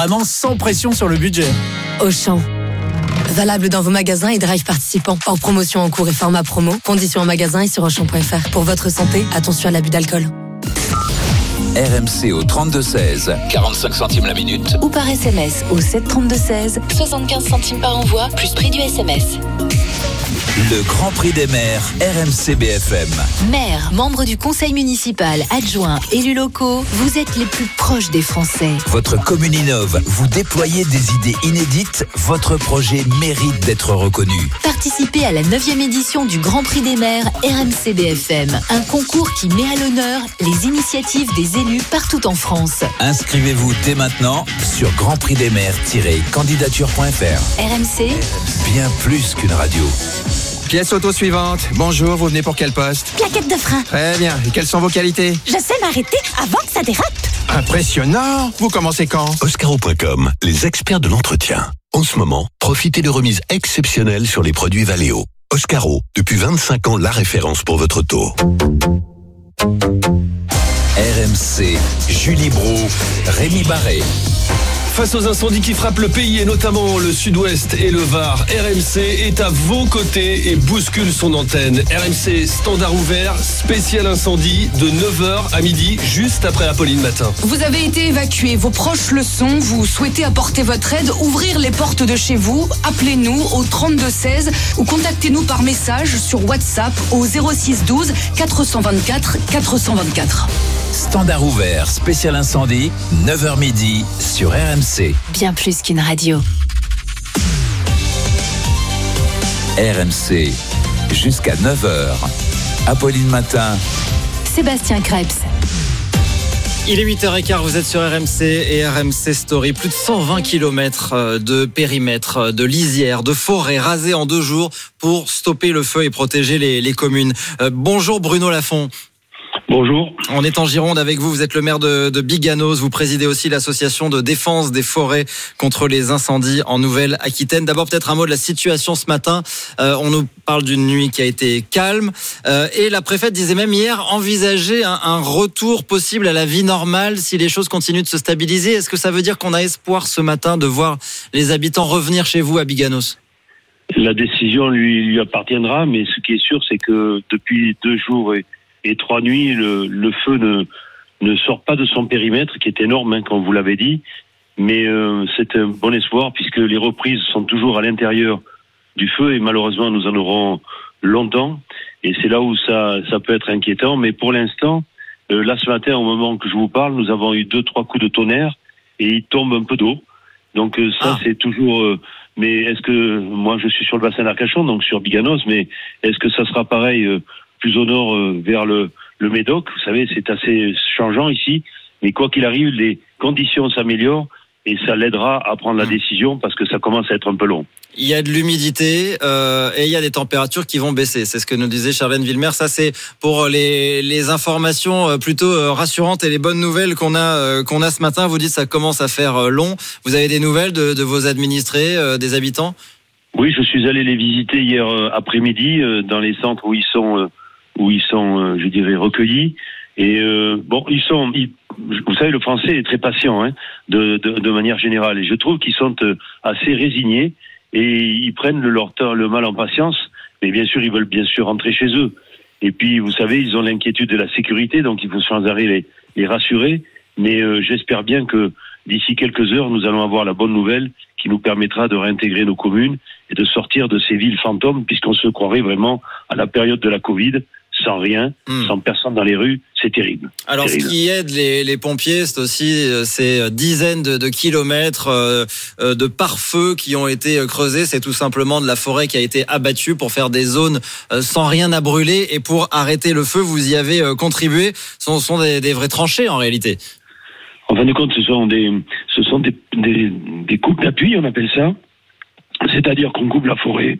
vraiment sans pression sur le budget. Auchan. Valable dans vos magasins et drive participants. Hors promotion en cours et format promo. Conditions en magasin et sur Auchan.fr. Pour votre santé, attention à l'abus d'alcool. RMC au 32-16, 45 centimes la minute. Ou par SMS au 732-16, 75 centimes par envoi, plus prix du SMS. Le Grand Prix des maires, RMC BFM. Maires, membres du conseil municipal, adjoints, élus locaux, vous êtes les plus proches des Français. Votre commune innove, vous déployez des idées inédites, votre projet mérite d'être reconnu. Participez à la 9e édition du Grand Prix des maires RMC BFM. Un concours qui met à l'honneur les initiatives des élus partout en France. Inscrivez-vous dès maintenant sur grandprixdesmaires-candidature.fr. RMC, Bien plus qu'une radio. Pièce auto suivante. Bonjour, vous venez pour quel poste? Plaquette de frein. Très bien. Et quelles sont vos qualités? Je sais m'arrêter avant que ça dérape. Impressionnant. Vous commencez quand? Oscaro.com, les experts de l'entretien. En ce moment, profitez de remises exceptionnelles sur les produits Valeo. Oscaro, depuis 25 ans, la référence pour votre auto. RMC, Julie Brou, Rémi Barré. Face aux incendies qui frappent le pays et notamment le sud-ouest et le Var, RMC est à vos côtés et bouscule son antenne. RMC standard ouvert, spécial incendie de 9h à midi, juste après Apolline Matin. Vous avez été évacué, vos proches le sont, vous souhaitez apporter votre aide, ouvrir les portes de chez vous, appelez-nous au 32-16 ou contactez-nous par message sur WhatsApp au 06 12 424 424. Standard ouvert, spécial incendie, 9h midi sur RMC. bien plus qu'une radio. RMC, jusqu'à 9h. Apolline Matin. Sébastien Krebs. Il est 8h15, vous êtes sur RMC et RMC Story. Plus de 120 km de périmètre, de lisière, de forêt rasée en 2 jours pour stopper le feu et protéger les communes. Bonjour Bruno Lafont. Bonjour. On est en Gironde avec vous, vous êtes le maire de Biganos, vous présidez aussi l'association de défense des forêts contre les incendies en Nouvelle-Aquitaine. D'abord peut-être un mot de la situation ce matin, on nous parle d'une nuit qui a été calme et la préfète disait même hier envisager un retour possible à la vie normale si les choses continuent de se stabiliser. Est-ce que ça veut dire qu'on a espoir ce matin de voir les habitants revenir chez vous à Biganos ? La décision lui appartiendra, mais ce qui est sûr c'est que depuis 2 jours et 3 nuits, le feu ne sort pas de son périmètre, qui est énorme, comme vous l'avez dit. Mais c'est un bon espoir, puisque les reprises sont toujours à l'intérieur du feu, et malheureusement, nous en aurons longtemps. Et c'est là où ça peut être inquiétant. Mais pour l'instant, là, ce matin, au moment que je vous parle, nous avons eu 2-3 coups de tonnerre, et il tombe un peu d'eau. Donc c'est toujours... mais est-ce que... Moi, je suis sur le bassin d'Arcachon, donc sur Biganos, mais est-ce que ça sera pareil... plus au nord vers le Médoc? Vous savez, c'est assez changeant ici, mais quoi qu'il arrive, les conditions s'améliorent et ça l'aidera à prendre la décision parce que ça commence à être un peu long. Il y a de l'humidité et il y a des températures qui vont baisser. C'est ce que nous disait Charlène Villemer. Ça, c'est pour les informations plutôt rassurantes et les bonnes nouvelles qu'on a ce matin. Vous dites que ça commence à faire long. Vous avez des nouvelles de vos administrés, des habitants? Oui, je suis allé les visiter hier après-midi dans les centres où ils sont, je dirais, recueillis. Et vous savez, le Français est très patient, de manière générale. Et je trouve qu'ils sont assez résignés et ils prennent le mal en patience. Mais bien sûr, ils veulent bien sûr rentrer chez eux. Et puis, vous savez, ils ont l'inquiétude de la sécurité, donc il faut sans arrêt les rassurer. Mais j'espère bien que d'ici quelques heures, nous allons avoir la bonne nouvelle qui nous permettra de réintégrer nos communes et de sortir de ces villes fantômes, puisqu'on se croirait vraiment à la période de la Covid, sans rien, sans personne dans les rues. C'est terrible. Alors, terrible. Ce qui aide les pompiers, c'est aussi ces dizaines de kilomètres de pare-feu qui ont été creusés. C'est tout simplement de la forêt qui a été abattue pour faire des zones sans rien à brûler et pour arrêter le feu. Vous y avez contribué. Ce sont des vraies tranchées en réalité. En fin de compte, ce sont des coupes d'appui, on appelle ça. C'est-à-dire qu'on coupe la forêt,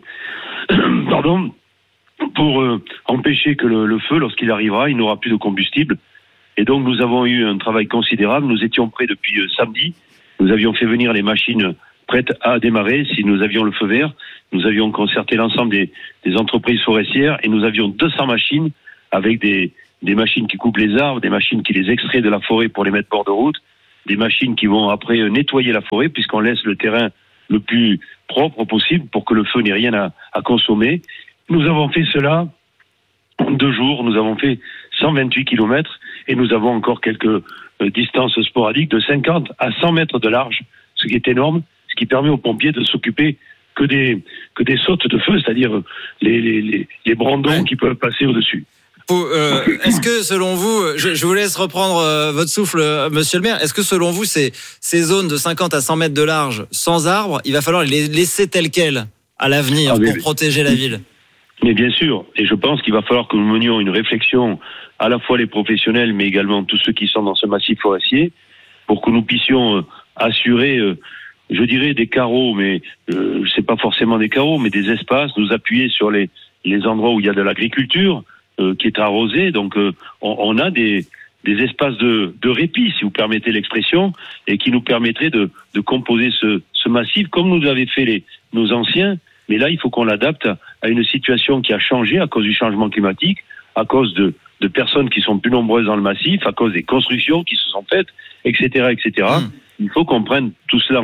pour empêcher que le feu, lorsqu'il arrivera, il n'aura plus de combustible. Et donc, nous avons eu un travail considérable. Nous étions prêts depuis samedi. Nous avions fait venir les machines prêtes à démarrer si nous avions le feu vert. Nous avions concerté l'ensemble des entreprises forestières et nous avions 200 machines avec des machines qui coupent les arbres, des machines qui les extraient de la forêt pour les mettre bord de route. des machines qui vont après nettoyer la forêt, puisqu'on laisse le terrain le plus propre possible pour que le feu n'ait rien à consommer. Nous avons fait cela en 2 jours, nous avons fait 128 kilomètres et nous avons encore quelques distances sporadiques de 50 à 100 mètres de large, ce qui est énorme, ce qui permet aux pompiers de s'occuper que des sautes de feu, c'est-à-dire les brandons qui peuvent passer au-dessus. Est-ce que selon vous, je vous laisse reprendre votre souffle, monsieur le maire, est-ce que selon vous ces zones de 50 à 100 mètres de large sans arbres, il va falloir les laisser telles quelles à l'avenir pour protéger la ville? Mais bien sûr, et je pense qu'il va falloir que nous menions une réflexion, à la fois les professionnels, mais également tous ceux qui sont dans ce massif forestier, pour que nous puissions assurer, je dirais des carreaux, mais c'est pas forcément des carreaux, mais des espaces, nous appuyer sur les endroits où il y a de l'agriculture, qui est arrosé, donc on a des espaces de répit, si vous permettez l'expression, et qui nous permettraient de composer ce massif, comme nous l'avaient fait nos anciens, mais là il faut qu'on l'adapte à une situation qui a changé à cause du changement climatique, à cause de personnes qui sont plus nombreuses dans le massif, à cause des constructions qui se sont faites, etc., etc. Il faut qu'on prenne tout cela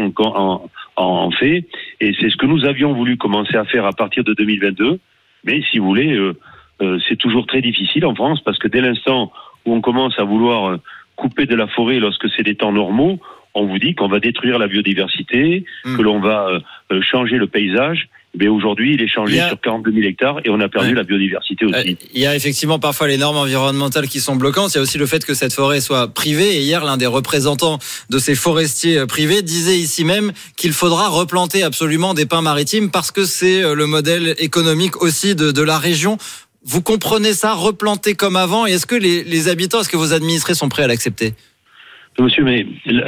en fait, et c'est ce que nous avions voulu commencer à faire à partir de 2022, mais si vous voulez... c'est toujours très difficile en France parce que dès l'instant où on commence à vouloir couper de la forêt lorsque c'est des temps normaux, on vous dit qu'on va détruire la biodiversité, que l'on va changer le paysage. Mais aujourd'hui, il est changé sur 42 000 hectares et on a perdu la biodiversité aussi. Il y a effectivement parfois les normes environnementales qui sont bloquantes. Il y a aussi le fait que cette forêt soit privée. Et hier, l'un des représentants de ces forestiers privés disait ici même qu'il faudra replanter absolument des pins maritimes parce que c'est le modèle économique aussi de la région. Vous comprenez ça, replanter comme avant, et est-ce que les habitants, est-ce que vos administrés sont prêts à l'accepter? Monsieur, mais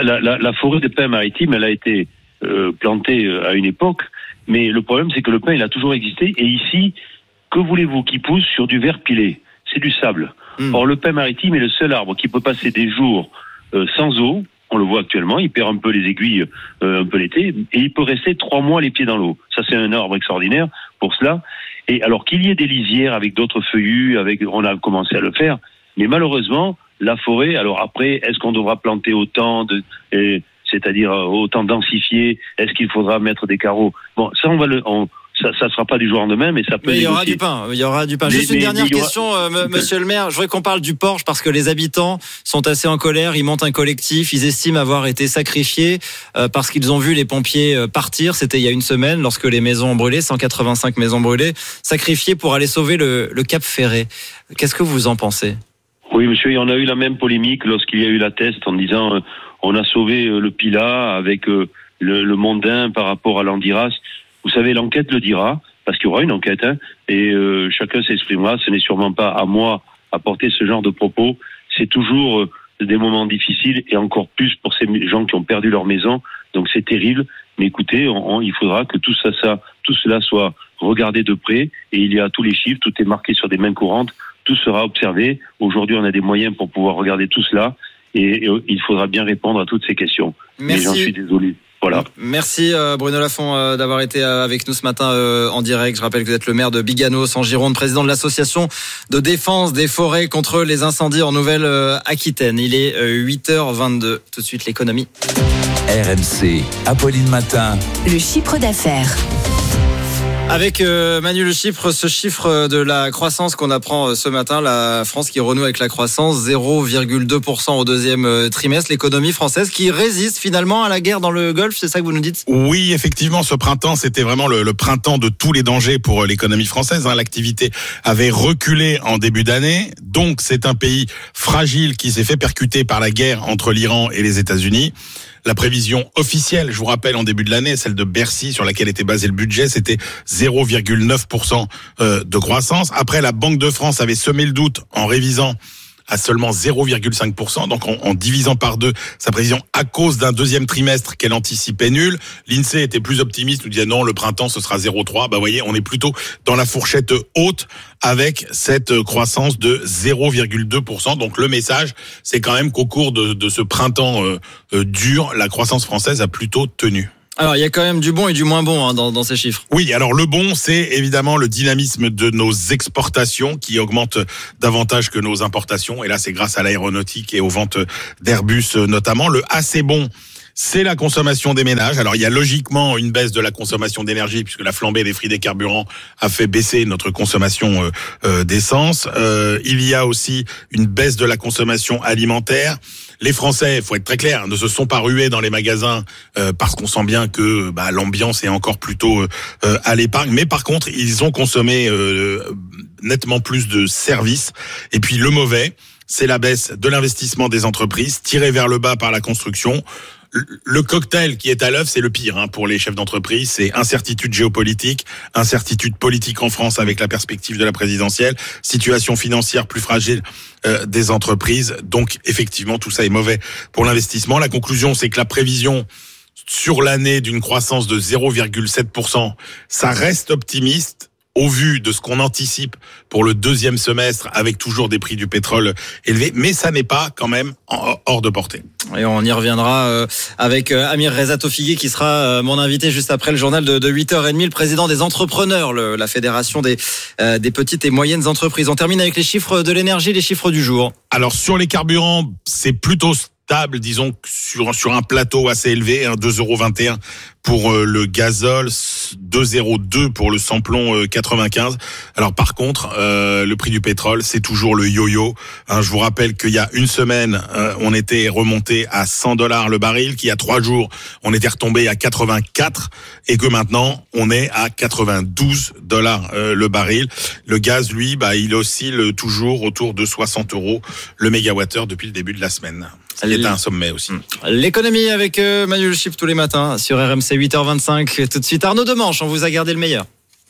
la forêt des pins maritimes, elle a été plantée à une époque, mais le problème c'est que le pin il a toujours existé, et ici, que voulez-vous qu'il pousse sur du verre pilé? C'est du sable. Or le pin maritime est le seul arbre qui peut passer des jours sans eau, on le voit actuellement, il perd un peu les aiguilles un peu l'été, et il peut rester 3 mois les pieds dans l'eau. Ça c'est un arbre extraordinaire pour cela. Et alors qu'il y ait des lisières avec d'autres feuillus, on a commencé à le faire, mais malheureusement, la forêt, alors après, est-ce qu'on devra planter autant c'est-à-dire autant densifier, est-ce qu'il faudra mettre des carreaux? Bon, ça ça sera pas du jour au lendemain, mais ça peut. Mais il y aura du pain. Juste une dernière question, monsieur le maire. Je voudrais qu'on parle du Porche parce que les habitants sont assez en colère. Ils montent un collectif. Ils estiment avoir été sacrifiés parce qu'ils ont vu les pompiers partir. C'était il y a une semaine lorsque les maisons ont brûlé, 185 maisons brûlées, sacrifiées pour aller sauver le Cap Ferret. Qu'est-ce que vous en pensez? Oui, monsieur, on a eu la même polémique lorsqu'il y a eu la test en disant on a sauvé le Pilat avec le Mondain par rapport à l'Andiras. Vous savez, l'enquête le dira, parce qu'il y aura une enquête, et chacun s'exprimera. Ce n'est sûrement pas à moi à porter ce genre de propos. C'est toujours des moments difficiles, et encore plus pour ces gens qui ont perdu leur maison. Donc c'est terrible. Mais écoutez, il faudra que tout cela soit regardé de près, et il y a tous les chiffres, tout est marqué sur des mains courantes, tout sera observé. Aujourd'hui, on a des moyens pour pouvoir regarder tout cela, et il faudra bien répondre à toutes ces questions. Merci. Mais j'en suis désolé. Voilà. Merci Bruno Lafont d'avoir été avec nous ce matin en direct. Je rappelle que vous êtes le maire de Biganos en Gironde, président de l'association de défense des forêts contre les incendies en Nouvelle-Aquitaine. Il est 8h22. Tout de suite l'économie. RMC, Apolline Matin. Le chiffre d'affaires. Avec Manu Le Chypre, ce chiffre de la croissance qu'on apprend ce matin, la France qui renoue avec la croissance, 0,2% au deuxième trimestre, l'économie française qui résiste finalement à la guerre dans le Golfe, c'est ça que vous nous dites? Oui, effectivement, ce printemps, c'était vraiment le printemps de tous les dangers pour l'économie française. L'activité avait reculé en début d'année, donc c'est un pays fragile qui s'est fait percuter par la guerre entre l'Iran et les États-Unis. La prévision officielle, je vous rappelle, en début de l'année, celle de Bercy, sur laquelle était basé le budget, c'était 0,9% de croissance. Après, la Banque de France avait semé le doute en révisant à seulement 0,5%, donc en divisant par 2 sa prévision à cause d'un deuxième trimestre qu'elle anticipait nul. L'INSEE était plus optimiste, nous disait non, le printemps ce sera 0,3. Bah voyez, on est plutôt dans la fourchette haute avec cette croissance de 0,2%. Donc le message, c'est quand même qu'au cours de ce printemps dur, la croissance française a plutôt tenu. Alors, il y a quand même du bon et du moins bon dans ces chiffres. Oui, alors le bon, c'est évidemment le dynamisme de nos exportations qui augmente davantage que nos importations. Et là, c'est grâce à l'aéronautique et aux ventes d'Airbus notamment. Le assez bon, c'est la consommation des ménages. Alors, il y a logiquement une baisse de la consommation d'énergie puisque la flambée des prix des carburants a fait baisser notre consommation d'essence. Il y a aussi une baisse de la consommation alimentaire. Les Français, il faut être très clair, ne se sont pas rués dans les magasins parce qu'on sent bien que l'ambiance est encore plutôt à l'épargne. Mais par contre, ils ont consommé nettement plus de services. Et puis le mauvais, c'est la baisse de l'investissement des entreprises, tirée vers le bas par la construction. Le cocktail qui est à l'œuvre, c'est le pire pour les chefs d'entreprise. C'est incertitude géopolitique, incertitude politique en France avec la perspective de la présidentielle, situation financière plus fragile des entreprises. Donc effectivement, tout ça est mauvais pour l'investissement. La conclusion, c'est que la prévision sur l'année d'une croissance de 0,7%, ça reste optimiste au vu de ce qu'on anticipe pour le deuxième semestre avec toujours des prix du pétrole élevés, mais ça n'est pas quand même hors de portée. Et on y reviendra avec Amir Reza Tofighi qui sera mon invité juste après le journal de 8h30, le président des entrepreneurs, la fédération des petites et moyennes entreprises. On termine avec les chiffres de l'énergie, les chiffres du jour. Alors sur les carburants, c'est plutôt stable, disons sur un plateau assez élevé, 2,21 € pour le gazole, 2,02 pour le samplon 95. Alors par contre, le prix du pétrole, c'est toujours le yo-yo. Je vous rappelle qu'il y a une semaine, on était remonté à $100 le baril, qu'il y a 3 jours, on était retombé à 84 et que maintenant, on est à $92 le baril. Le gaz, lui, il oscille toujours autour de 60 € le mégawattheure depuis le début de la semaine. C'est un sommet aussi. L'économie avec Manuel Chip tous les matins sur RMC 8h25. Tout de suite Arnaud Demanche, on vous a gardé le meilleur.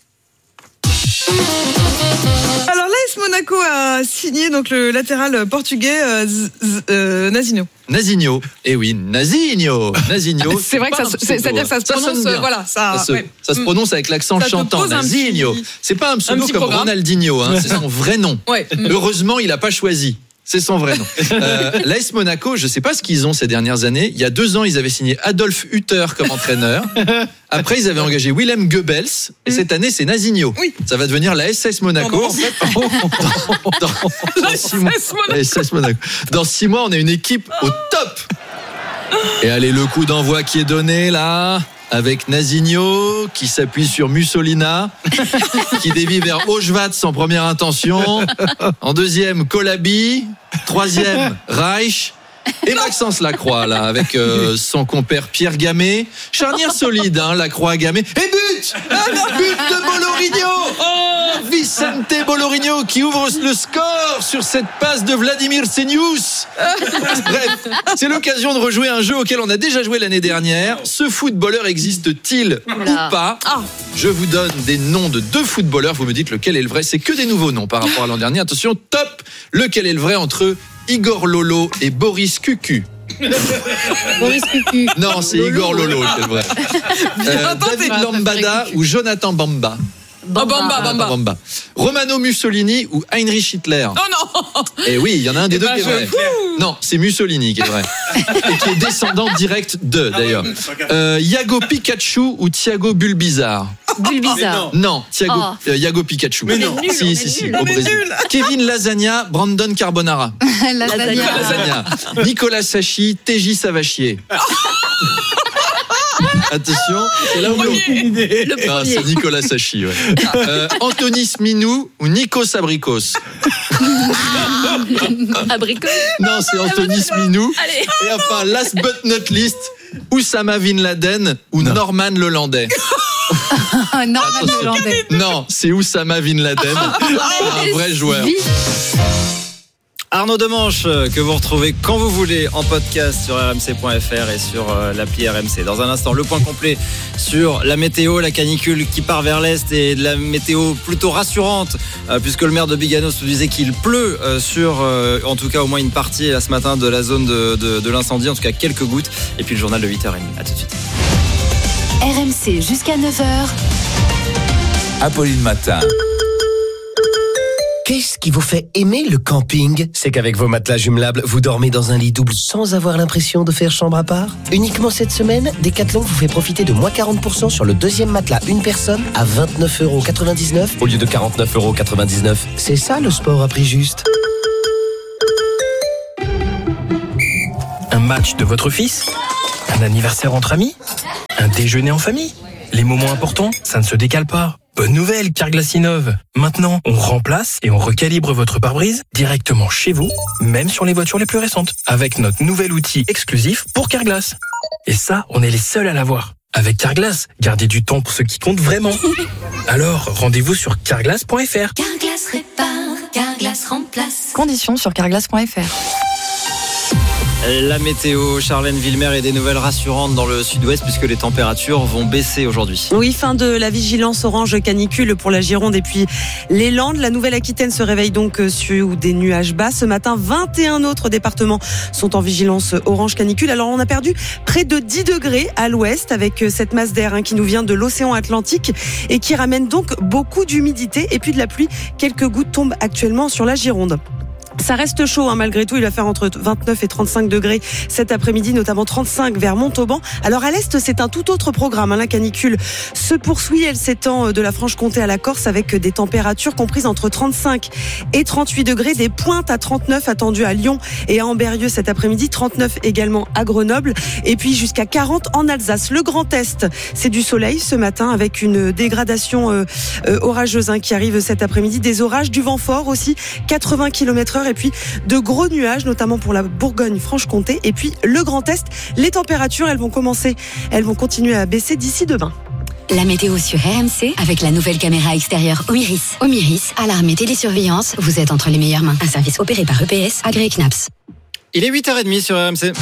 Alors l'AS Monaco a signé donc le latéral portugais Nazinho. Nazinho, eh oui, Nazinho. C'est vrai que c'est-à-dire que ça se prononce, voilà, ça se prononce avec l'accent chantant. Nazinho. C'est pas un pseudo comme programme. Ronaldinho, c'est son vrai nom. Ouais. Heureusement, il a pas choisi. C'est son vrai nom. L'AS Monaco, je ne sais pas ce qu'ils ont ces dernières années. Il y a 2 ans, ils avaient signé Adolf Hutter comme entraîneur. Après, ils avaient engagé Willem Goebbels. Et cette année, c'est Nazinho. Oui. Ça va devenir la SS Monaco. Dans 6 mois, on a une équipe au top. Et allez, le coup d'envoi qui est donné là, avec Nazinho qui s'appuie sur Mussolina, qui dévie vers Auschwitz en première intention. En deuxième, Colabi. Troisième, Reich. Et Maxence Lacroix là avec son compère Pierre Gamay. Charnière solide, Lacroix Gamay. Et but de Bolorigno. Vicente Bolorigno qui ouvre le score sur cette passe de Vladimir Senius. Bref, c'est l'occasion de rejouer un jeu auquel on a déjà joué l'année dernière. Ce footballeur existe-t-il ou pas? Je vous donne des noms de 2 footballeurs, vous me dites lequel est le vrai. C'est que des nouveaux noms par rapport à l'an dernier. Attention, top. Lequel est le vrai entre Igor Lolo et Boris Cucu? Boris Cucu. Non, c'est Igor Lolo qui est le vrai. David Lambada ou Jonathan Bamba? Bamba. Romano Mussolini ou Heinrich Hitler? Oh non. Eh oui, il y en a un des deux qui est vrai. Non, c'est Mussolini qui est vrai. Et qui est descendant direct de, d'ailleurs. Iago Pikachu ou Thiago Bulbizarre? Bulbizarre. Non, Iago Pikachu. Mais non. Si, au Brésil. Kevin Lasagna, Brandon Carbonara. Lasagna. Nicolas Sachi, TJ Savachier. Attention, c'est là où c'est Nicolas Sachi. Ouais. Anthony Sminou ou Nikos Abrikos? Abrikos? Non, c'est Anthony Sminou. Allez. Et enfin, last but not least, Oussama Bin Laden ou Norman Lelandais? Norman Lelandais. Non, c'est Oussama Bin Laden, un vrai joueur. Arnaud Demanche, que vous retrouvez quand vous voulez en podcast sur rmc.fr et sur l'appli RMC. Dans un instant, le point complet sur la météo, la canicule qui part vers l'est et de la météo plutôt rassurante puisque le maire de Biganos nous disait qu'il pleut sur, en tout cas au moins une partie là, ce matin de la zone de l'incendie, en tout cas quelques gouttes. Et puis le journal de 8h30. À tout de suite. RMC jusqu'à 9h. Apolline Matin. Qu'est-ce qui vous fait aimer le camping ? C'est qu'avec vos matelas jumelables, vous dormez dans un lit double sans avoir l'impression de faire chambre à part. Uniquement cette semaine, Decathlon vous fait profiter de moins 40% sur le deuxième matelas une personne à 29,99€ au lieu de 49,99€. C'est ça le sport à prix juste. Un match de votre fils ? Un anniversaire entre amis ? Un déjeuner en famille ? Les moments importants, ça ne se décale pas. Bonne nouvelle, Carglass innove. Maintenant, on remplace et on recalibre votre pare-brise directement chez vous, même sur les voitures les plus récentes, avec notre nouvel outil exclusif pour Carglass. Et ça, on est les seuls à l'avoir. Avec Carglass, gardez du temps pour ce qui compte vraiment. Alors, rendez-vous sur carglass.fr. Carglass répare, Carglass remplace. Conditions sur carglass.fr. La météo, Charlène Villemer, et des nouvelles rassurantes dans le sud-ouest puisque les températures vont baisser aujourd'hui. Oui, fin de la vigilance orange canicule pour la Gironde et puis les Landes. La Nouvelle-Aquitaine se réveille donc sous des nuages bas. Ce matin, 21 autres départements sont en vigilance orange canicule. Alors on a perdu près de 10 degrés à l'ouest avec cette masse d'air qui nous vient de l'océan Atlantique et qui ramène donc beaucoup d'humidité et puis de la pluie. Quelques gouttes tombent actuellement sur la Gironde. Ça reste chaud malgré tout, il va faire entre 29 et 35 degrés cet après-midi, notamment 35 vers Montauban. Alors à l'est, c'est un tout autre programme. La canicule se poursuit, elle s'étend de la Franche-Comté à la Corse avec des températures comprises entre 35 et 38 degrés. Des pointes à 39 attendues à Lyon et à Ambérieu cet après-midi, 39 également à Grenoble et puis jusqu'à 40 en Alsace. Le Grand Est, c'est du soleil ce matin avec une dégradation orageuse qui arrive cet après-midi. Des orages, du vent fort aussi, 80 km/h. Et puis de gros nuages, notamment pour la Bourgogne-Franche-Comté. Et puis le Grand Est, les températures, elles vont continuer à baisser d'ici demain. La météo sur RMC avec la nouvelle caméra extérieure Omiris. Omiris, alarme et télésurveillance, vous êtes entre les meilleures mains. Un service opéré par EPS, agréé CNAPS. Il est 8h30 sur RMC.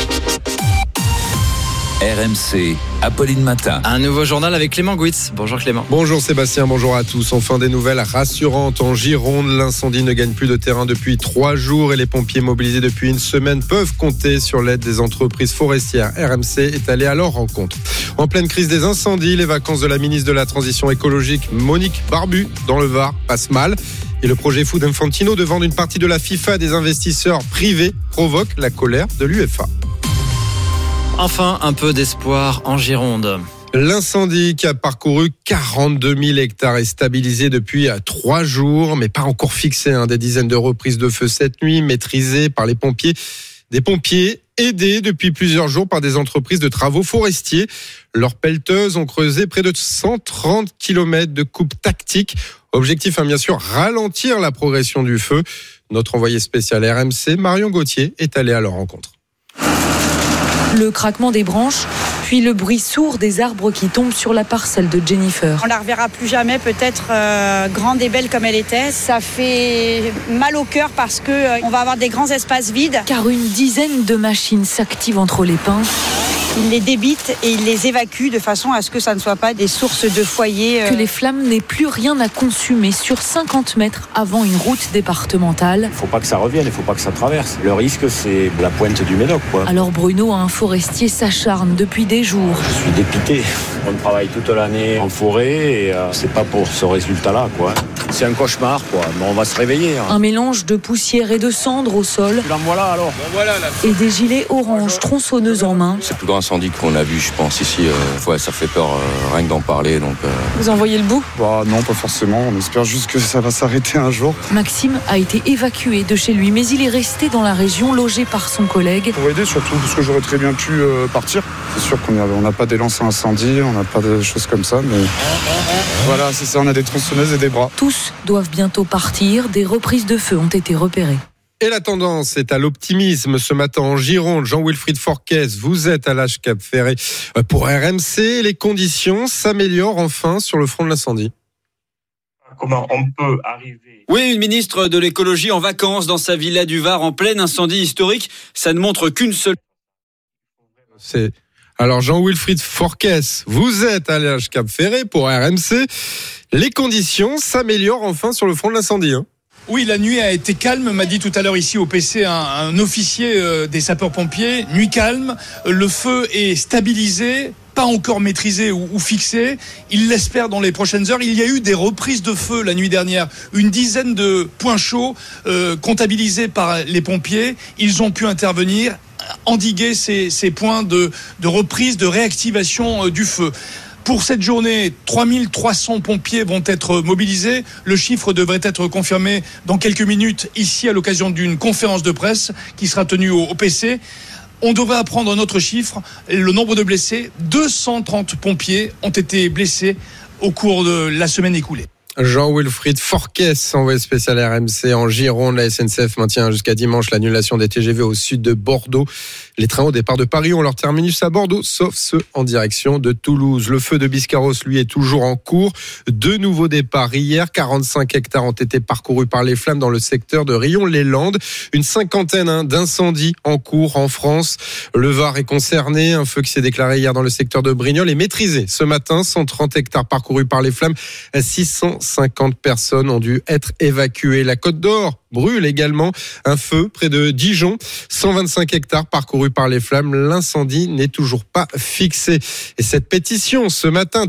RMC, Apolline Matin. Un nouveau journal avec Clément Gouitz. Bonjour Clément. Bonjour Sébastien, bonjour à tous. Enfin des nouvelles rassurantes en Gironde. L'incendie ne gagne plus de terrain depuis 3 jours et les pompiers mobilisés depuis une semaine peuvent compter sur l'aide des entreprises forestières. RMC est allé à leur rencontre. En pleine crise des incendies, les vacances de la ministre de la Transition écologique Monique Barbu dans le Var passent mal. Et le projet fou d'Infantino de vendre une partie de la FIFA à des investisseurs privés provoque la colère de l'UEFA. Enfin, un peu d'espoir en Gironde. L'incendie qui a parcouru 42 000 hectares est stabilisé depuis 3 jours, mais pas encore fixé. Des dizaines de reprises de feu cette nuit, maîtrisées par les pompiers. Des pompiers aidés depuis plusieurs jours par des entreprises de travaux forestiers. Leurs pelleteuses ont creusé près de 130 km de coupes tactiques. Objectif, bien sûr, ralentir la progression du feu. Notre envoyé spécial RMC, Marion Gauthier, est allé à leur rencontre. Le craquement des branches, puis le bruit sourd des arbres qui tombent sur la parcelle de Jennifer. On la reverra plus jamais, peut-être grande et belle comme elle était. Ça fait mal au cœur parce qu'on va avoir des grands espaces vides. Car une dizaine de machines s'activent entre les pins. Ils les débitent et ils les évacuent de façon à ce que ça ne soit pas des sources de foyers. Que les flammes n'aient plus rien à consumer sur 50 mètres avant une route départementale. Il ne faut pas que ça revienne, il ne faut pas que ça traverse. Le risque, c'est la pointe du Médoc, quoi. Alors Bruno, un forestier, s'acharne depuis des jours. Je suis dépité. On travaille toute l'année en forêt et c'est pas pour ce résultat-là, quoi. C'est un cauchemar, quoi. Mais on va se réveiller. Un mélange de poussière et de cendres au sol. En voilà alors. Bon, voilà, là. Et des gilets orange tronçonneuses en main. C'est le plus grand incendie qu'on a vu, je pense, ici. Ouais, ça fait peur rien que d'en parler. Donc, Vous en voyez le bout ? Non, pas forcément. On espère juste que ça va s'arrêter un jour. Maxime a été évacué de chez lui, mais il est resté dans la région, logé par son collègue. Pour aider surtout, parce que j'aurais très bien pu partir. C'est sûr qu'on n'a pas des lances à incendie, on n'a pas de choses comme ça, mais voilà, c'est ça, on a des tronçonneuses et des bras. Tous doivent bientôt partir, des reprises de feu ont été repérées. Et la tendance est à l'optimisme ce matin en Gironde. Jean-Wilfried Forquès, vous êtes à l'âge Cap Ferré pour RMC. Les conditions s'améliorent enfin sur le front de l'incendie. Comment on peut arriver... Oui, une ministre de l'écologie en vacances dans sa villa du Var en plein incendie historique. Ça ne montre qu'une seule... Alors Jean-Wilfried Forquès, vous êtes à l'âge Cap Ferré pour RMC. Les conditions s'améliorent enfin sur le front de l'incendie. Oui, la nuit a été calme, m'a dit tout à l'heure ici au PC un officier des sapeurs-pompiers. Nuit calme, le feu est stabilisé. pas encore maîtrisé ou fixé. Il l'espère dans les prochaines heures. Il y a eu des reprises de feu la nuit dernière. Une dizaine de points chauds comptabilisés par les pompiers. Ils ont pu intervenir, endiguer ces points de reprise, de réactivation du feu. Pour cette journée, 3300 pompiers vont être mobilisés. Le chiffre devrait être confirmé dans quelques minutes ici à l'occasion d'une conférence de presse qui sera tenue au PC. On devrait apprendre un autre chiffre, le nombre de blessés. 230 pompiers ont été blessés au cours de la semaine écoulée. Jean-Wilfried Forquès, envoyé spécial RMC en Gironde. La SNCF maintient jusqu'à dimanche l'annulation des TGV au sud de Bordeaux. Les trains au départ de Paris ont leur terminus à Bordeaux, sauf ceux en direction de Toulouse. Le feu de Biscarros, lui, est toujours en cours. 2 nouveaux départs hier. 45 hectares ont été parcourus par les flammes dans le secteur de Rion-les-Landes. Une cinquantaine d'incendies en cours en France. Le Var est concerné. Un feu qui s'est déclaré hier dans le secteur de Brignoles est maîtrisé ce matin. 130 hectares parcourus par les flammes. 650 personnes ont dû être évacuées. La Côte d'Or brûle également. Un feu près de Dijon. 125 hectares parcourus par les flammes. L'incendie n'est toujours pas fixé. Et cette pétition, ce matin,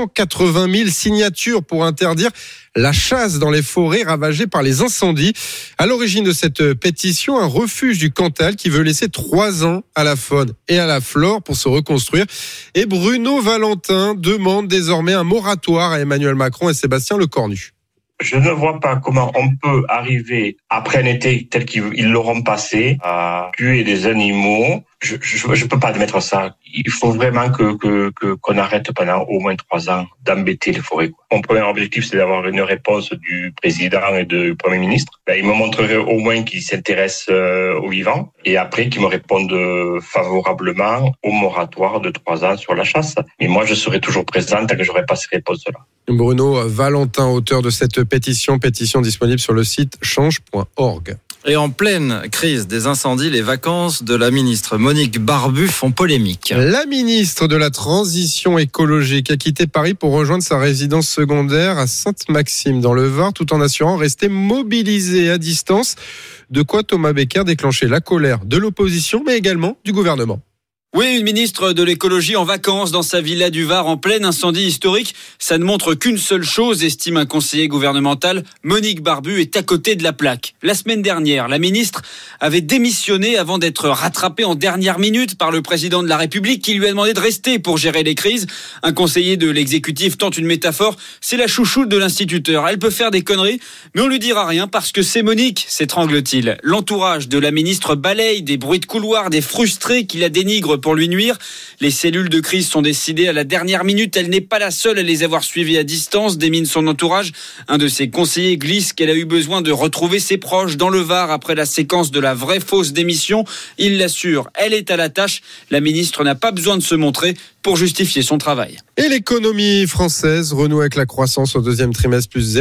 280 000 signatures pour interdire la chasse dans les forêts ravagées par les incendies. À l'origine de cette pétition, un refuge du Cantal qui veut laisser 3 ans à la faune et à la flore pour se reconstruire. Et Bruno Valentin demande désormais un moratoire à Emmanuel Macron et Sébastien Lecornu. Je ne vois pas comment on peut arriver, après un été tel qu'ils l'auront passé, à tuer des animaux. Je peux pas admettre ça. Il faut vraiment qu'on arrête pendant au moins 3 ans d'embêter les forêts. Mon premier objectif, c'est d'avoir une réponse du président et du Premier ministre. Il me montrerait au moins qu'ils s'intéressent aux vivants et après qu'ils me répondent favorablement au moratoire de 3 ans sur la chasse. Mais moi, je serai toujours présent tant que j'aurai pas ces réponses-là. Bruno Valentin, auteur de cette pétition disponible sur le site change.org. Et en pleine crise des incendies, les vacances de la ministre Monique Barbu font polémique. La ministre de la Transition écologique a quitté Paris pour rejoindre sa résidence secondaire à Sainte-Maxime dans le Var, tout en assurant rester mobilisée à distance. De quoi Thomas Becker déclencher la colère de l'opposition, mais également du gouvernement. Oui, une ministre de l'écologie en vacances dans sa villa du Var en plein incendie historique. Ça ne montre qu'une seule chose, estime un conseiller gouvernemental. Monique Barbu est à côté de la plaque. La semaine dernière, la ministre avait démissionné avant d'être rattrapée en dernière minute par le président de la République qui lui a demandé de rester pour gérer les crises. Un conseiller de l'exécutif tente une métaphore. C'est la chouchoute de l'instituteur. Elle peut faire des conneries, mais on lui dira rien parce que c'est Monique, s'étrangle-t-il. L'entourage de la ministre balaye des bruits de couloir, des frustrés qui la dénigrent pour lui nuire. Les cellules de crise sont décidées à la dernière minute. Elle n'est pas la seule à les avoir suivies à distance, démine son entourage. Un de ses conseillers glisse qu'elle a eu besoin de retrouver ses proches dans le Var après la séquence de la vraie fausse démission. Il l'assure, elle est à la tâche. La ministre n'a pas besoin de se montrer pour justifier son travail. Et l'économie française renoue avec la croissance au deuxième trimestre, plus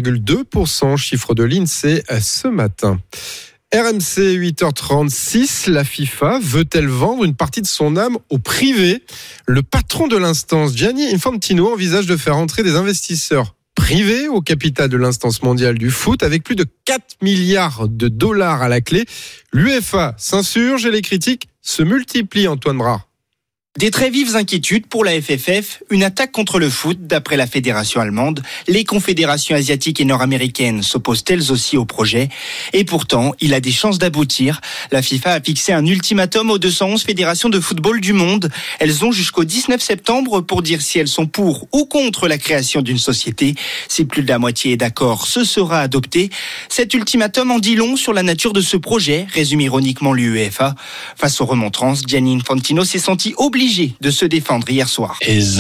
0,2%, chiffre de l'INSEE ce matin. RMC 8h36, la FIFA veut-elle vendre une partie de son âme au privé ? Le patron de l'instance, Gianni Infantino, envisage de faire entrer des investisseurs privés au capital de l'instance mondiale du foot avec plus de 4 milliards de dollars à la clé. L'UEFA s'insurge et les critiques se multiplient, Antoine Brard. Des très vives inquiétudes pour la FFF, une attaque contre le foot d'après la fédération allemande. Les confédérations asiatiques et nord-américaines s'opposent elles aussi au projet. Et pourtant, il a des chances d'aboutir. La FIFA a fixé un ultimatum aux 211 fédérations de football du monde. Elles ont jusqu'au 19 septembre pour dire si elles sont pour ou contre la création d'une société. Si plus de la moitié est d'accord, ce sera adopté. Cet ultimatum en dit long sur la nature de ce projet, résume ironiquement l'UEFA. Face aux remontrances, Gianni Infantino s'est senti obligé de se défendre hier soir.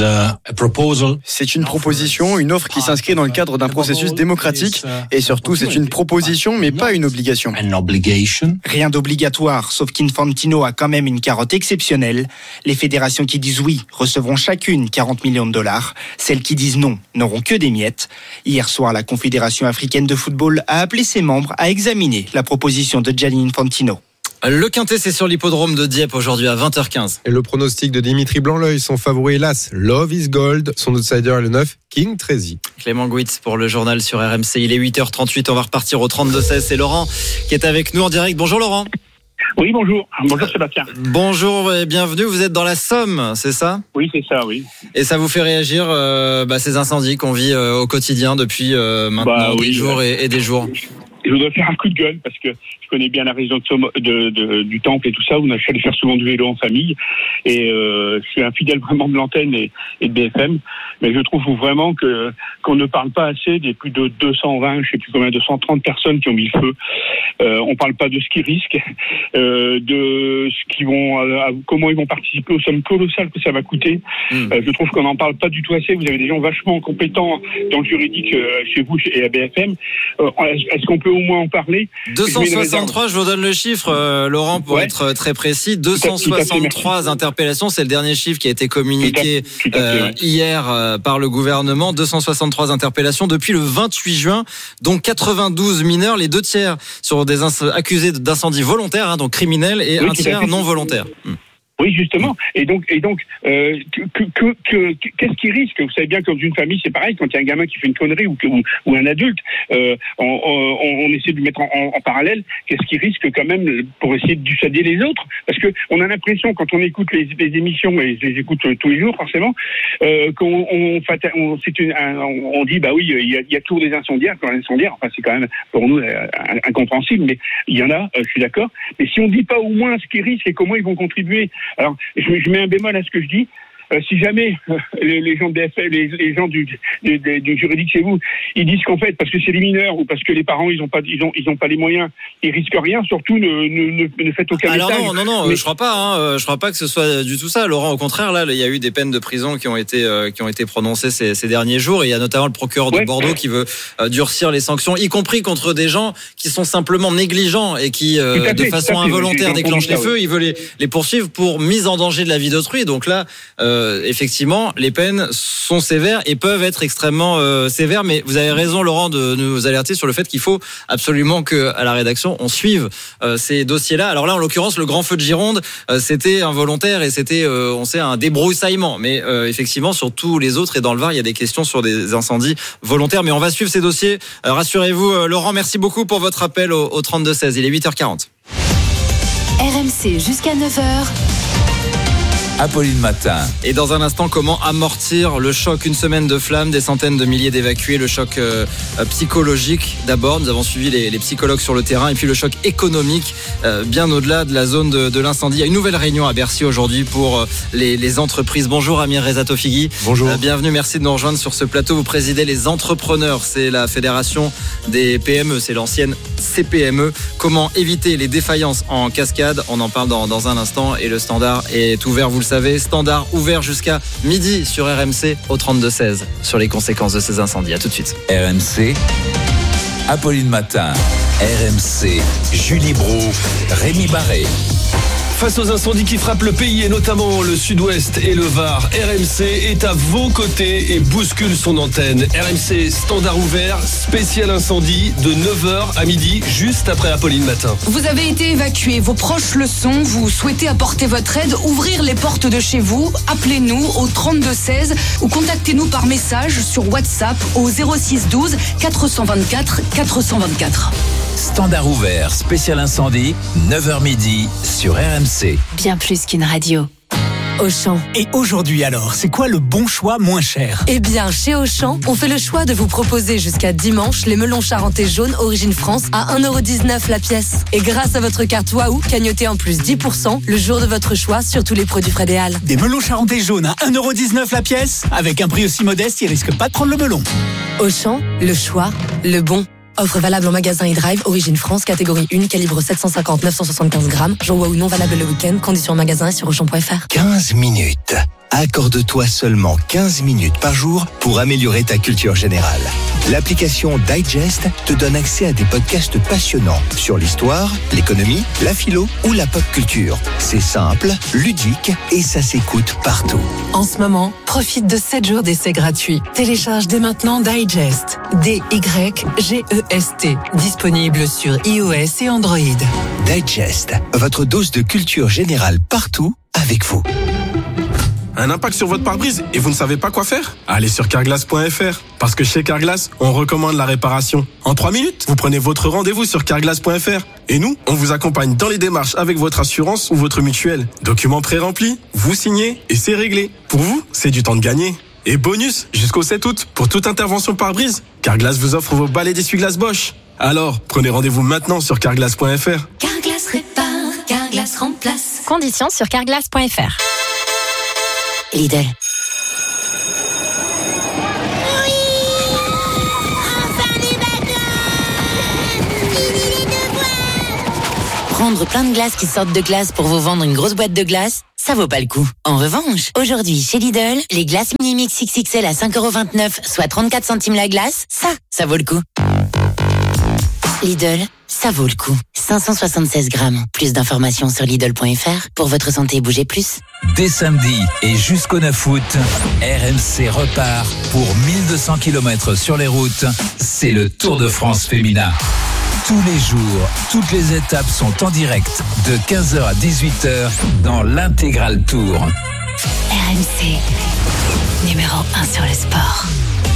C'est une proposition, une offre qui s'inscrit dans le cadre d'un processus démocratique et surtout c'est une proposition mais pas une obligation. Rien d'obligatoire, sauf qu'Infantino a quand même une carotte exceptionnelle. Les fédérations qui disent oui recevront chacune 40 millions de dollars. Celles qui disent non n'auront que des miettes. Hier soir, la Confédération africaine de football a appelé ses membres à examiner la proposition de Gianni Infantino. Le Quintet, c'est sur l'hippodrome de Dieppe aujourd'hui à 20h15. Et le pronostic de Dimitri Blanc-L'Oeil, son favori hélas, Love is Gold, son outsider est le 9, King Trezy. Clément Gouitz pour le journal sur RMC, il est 8h38, on va repartir au 32-16, c'est Laurent qui est avec nous en direct. Bonjour Laurent. Oui, bonjour. Bonjour Sébastien. Bonjour et bienvenue. Vous êtes dans la Somme, c'est ça ? Oui, c'est ça, oui. Et ça vous fait réagir ces incendies qu'on vit au quotidien depuis maintenant des jours et des jours ? Je voudrais faire un coup de gueule parce que je connais bien la région du Temple et tout ça. Je suis allé faire souvent du vélo en famille et je suis un fidèle vraiment de l'antenne et de BFM. Mais je trouve vraiment qu'on ne parle pas assez des plus de 220, je sais plus combien, 230 personnes qui ont mis le feu. On parle pas de ce qu'ils risquent, de ce qu'ils vont, comment ils vont participer aux sommes colossales que ça va coûter. Je trouve qu'on n'en parle pas du tout assez. Vous avez des gens vachement compétents dans le juridique chez vous et à BFM. Est-ce qu'on peut au moins en parler ? 263, je vous donne le chiffre, Laurent, pour être très précis. 263 interpellations, c'est le dernier chiffre qui a été communiqué hier par le gouvernement. 263 interpellations depuis le 28 juin, dont 92 mineurs, les 2/3 sur des accusés d'incendie volontaire, donc criminels, et un tiers non volontaire. Oui, justement. Et donc, qu'est-ce qu'ils risquent ? Vous savez bien que dans une famille, c'est pareil. Quand il y a un gamin qui fait une connerie ou un adulte, on essaie de le mettre en parallèle. Qu'est-ce qu'ils risquent quand même pour essayer de dissuader les autres ? Parce que on a l'impression, quand on écoute les émissions, et je les écoute tous les jours forcément, on dit bah oui, il y a toujours des incendiaires. Quand l'incendiaire, enfin c'est quand même pour nous incompréhensible, mais il y en a. Je suis d'accord. Mais si on dit pas au moins ce qu'ils risquent et comment ils vont contribuer. Alors, je mets un bémol à ce que je dis. Si jamais les gens de BFM, les gens du juridique chez vous, ils disent qu'en fait, parce que c'est les mineurs ou parce que les parents ils ont pas les moyens, ils risquent rien. Surtout ne faites aucun message. Alors non, mais... je crois pas. Je crois pas que ce soit du tout ça, Laurent. Au contraire, là, il y a eu des peines de prison qui ont été prononcées ces derniers jours. Et il y a notamment le procureur de Bordeaux qui veut durcir les sanctions, y compris contre des gens qui sont simplement négligents et qui, de façon involontaire, déclenchent les feux. Il veut les poursuivre pour mise en danger de la vie d'autrui. Donc là. Effectivement, les peines sont sévères et peuvent être extrêmement sévères. Mais vous avez raison, Laurent, de nous alerter sur le fait qu'il faut absolument qu'à la rédaction, on suive ces dossiers-là. Alors là, en l'occurrence, le grand feu de Gironde, c'était involontaire et c'était, on sait, un débroussaillement. Mais effectivement, sur tous les autres et dans le Var, il y a des questions sur des incendies volontaires. Mais on va suivre ces dossiers. Rassurez-vous, Laurent, merci beaucoup pour votre appel au 32-16. Il est 8h40. RMC jusqu'à 9h. Apolline Matin. Et dans un instant, comment amortir le choc ? Une semaine de flammes, des centaines de milliers d'évacués, le choc psychologique d'abord. Nous avons suivi les psychologues sur le terrain et puis le choc économique bien au-delà de la zone de l'incendie. Il y a une nouvelle réunion à Bercy aujourd'hui pour les entreprises. Bonjour Amir Reza Tofighi. Bonjour. Bienvenue, merci de nous rejoindre sur ce plateau. Vous présidez les entrepreneurs, c'est la fédération des PME, c'est l'ancienne CPME. Comment éviter les défaillances en cascade ? On en parle dans un instant et le standard est ouvert, vous le savez, standard ouvert jusqu'à midi sur RMC au 32-16 sur les conséquences de ces incendies. À tout de suite. RMC, Apolline Matin. RMC, Julie Brou, Rémi Barré. Face aux incendies qui frappent le pays et notamment le sud-ouest et le Var, RMC est à vos côtés et bouscule son antenne. RMC standard ouvert, spécial incendie de 9h à midi, juste après Apolline Matin. Vous avez été évacué, vos proches le sont, vous souhaitez apporter votre aide, ouvrir les portes de chez vous, appelez-nous au 32-16 ou contactez-nous par message sur WhatsApp au 06 12 424 424. Standard ouvert, spécial incendie, 9h midi sur RMC. Bien plus qu'une radio. Auchan. Et aujourd'hui alors, c'est quoi le bon choix moins cher ? Eh bien, chez Auchan, on fait le choix de vous proposer jusqu'à dimanche les melons charentais jaunes Origine France à 1,19€ la pièce. Et grâce à votre carte Waouh, cagnotez en plus 10% le jour de votre choix sur tous les produits Fred et Halles. Des melons charentais jaunes à 1,19€ la pièce ? Avec un prix aussi modeste, ils risquent pas de prendre le melon. Auchan, le choix, le bon. Offre valable en magasin et drive, Origine France, catégorie 1, calibre 750-975 grammes. Jour Waouh non valable le week-end, conditions en magasin et sur Auchan.fr. 15 minutes. Accorde-toi seulement 15 minutes par jour pour améliorer ta culture générale. L'application Digest te donne accès à des podcasts passionnants sur l'histoire, l'économie, la philo ou la pop culture. C'est simple, ludique et ça s'écoute partout. En ce moment, profite de 7 jours d'essai gratuit. Télécharge dès maintenant Digest. D-Y-G-E-S-T. Disponible sur iOS et Android. Digest, votre dose de culture générale partout avec vous. Un impact sur votre pare-brise et vous ne savez pas quoi faire? Allez sur carglass.fr. Parce que chez Carglass, on recommande la réparation. En 3 minutes, vous prenez votre rendez-vous sur carglass.fr. Et nous, on vous accompagne dans les démarches avec votre assurance ou votre mutuelle. Documents pré-remplis, vous signez et c'est réglé. Pour vous, c'est du temps de gagner. Et bonus, jusqu'au 7 août, pour toute intervention pare-brise, Carglass vous offre vos balais d'essuie-glace Bosch. Alors, prenez rendez-vous maintenant sur carglass.fr. Carglass répare, Carglass remplace. Conditions sur carglass.fr. Lidl. Prendre plein de glaces qui sortent de glace pour vous vendre une grosse boîte de glace, ça vaut pas le coup. En revanche, aujourd'hui, chez Lidl, les glaces Mini-Mix XXL à 5,29€, soit 34 centimes la glace, ça vaut le coup. Lidl, ça vaut le coup. 576 grammes. Plus d'informations sur Lidl.fr. Pour votre santé, bougez plus. Dès samedi et jusqu'au 9 août, RMC repart pour 1200 km sur les routes. C'est le Tour de France féminin. Tous les jours, toutes les étapes sont en direct de 15h à 18h dans l'intégral Tour. RMC, numéro 1 sur le sport.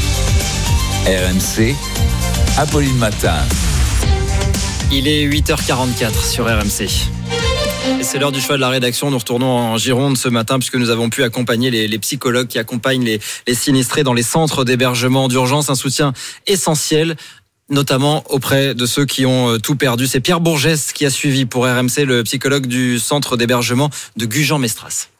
RMC, Apolline Matin. Il est 8h44 sur RMC. Et c'est l'heure du choix de la rédaction. Nous retournons en Gironde ce matin puisque nous avons pu accompagner les psychologues qui accompagnent les sinistrés dans les centres d'hébergement d'urgence. Un soutien essentiel, notamment auprès de ceux qui ont tout perdu. C'est Pierre Bourgès qui a suivi pour RMC, le psychologue du centre d'hébergement de Gujan-Mestras.